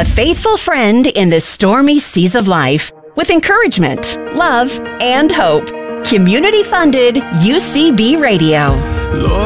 A faithful friend in the stormy seas of life with encouragement, love, and hope. Community-funded UCB Radio.